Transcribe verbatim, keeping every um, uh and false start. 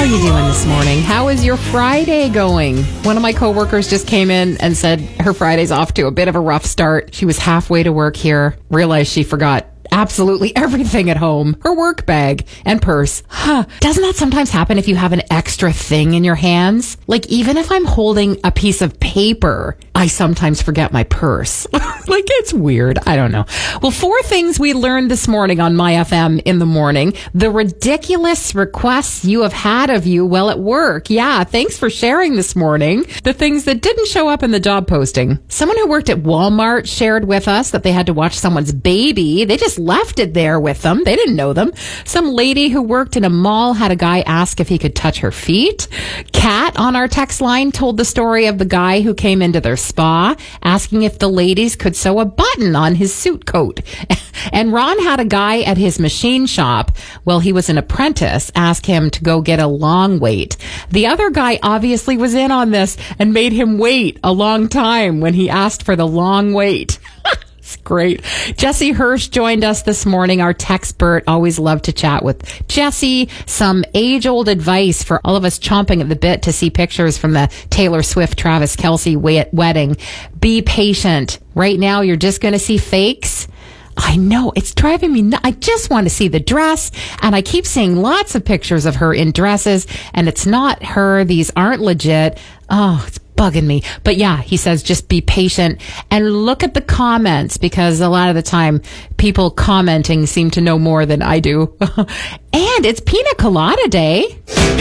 you doing this morning? How is your Friday going? One of my coworkers just came in and said her Friday's off to a bit of a rough start. She was halfway to work here, realized she forgot absolutely everything at home. Her work bag and purse. Huh. Doesn't that sometimes happen if you have an extra thing in your hands? Like, even if I'm holding a piece of paper, I sometimes forget my purse. Like, it's weird. I don't know. Well, four things we learned this morning on My F M in the morning. The ridiculous requests you have had of you while at work. Yeah, thanks for sharing this morning. The things that didn't show up in the job posting. Someone who worked at Walmart shared with us that they had to watch someone's baby. They just left it there with them. They didn't know them. Some lady who worked in a mall had a guy ask if he could touch her feet. Kat on our text line told the story of the guy who came into their spa asking if the ladies could sew a button on his suit coat. And Ron had a guy at his machine shop, well, he was an apprentice, ask him to go get a long wait. The other guy obviously was in on this and made him wait a long time when he asked for the long wait. Great. Jesse Hirsch joined us this morning, our techspert. Always love to chat with Jesse. Some age-old advice for all of us chomping at the bit to see pictures from the Taylor Swift, Travis Kelce wedding. Be patient. Right now, you're just going to see fakes. I know, it's driving me nuts. I just want to see the dress, and I keep seeing lots of pictures of her in dresses, and it's not her. These aren't legit. Oh, it's bugging me. But yeah, he says just be patient and look at the comments, because a lot of the time people commenting seem to know more than I do. And it's Pina Colada Day.